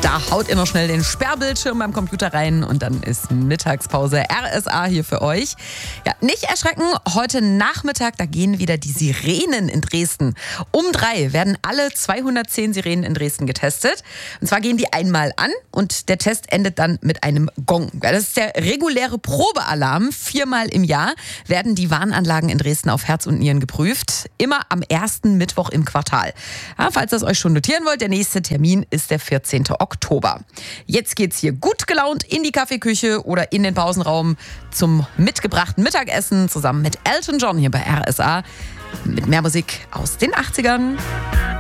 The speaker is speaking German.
Da haut ihr noch schnell den Sperrbildschirm beim Computer rein und dann ist Mittagspause. RSA hier für euch. Ja, nicht erschrecken, heute Nachmittag, da gehen wieder die Sirenen in Dresden. Um 3 werden alle 210 Sirenen in Dresden getestet. Und zwar gehen die einmal an und der Test endet dann mit einem Gong. Ja, das ist der reguläre Probealarm. 4-mal im Jahr werden die Warnanlagen in Dresden auf Herz und Nieren geprüft. Immer am ersten Mittwoch im Quartal. Ja, falls ihr es euch schon notieren wollt, der nächste Termin ist der 14. Oktober. Jetzt geht's hier gut gelaunt in die Kaffeeküche oder in den Pausenraum zum mitgebrachten Mittagessen zusammen mit Elton John hier bei RSA mit mehr Musik aus den 80ern.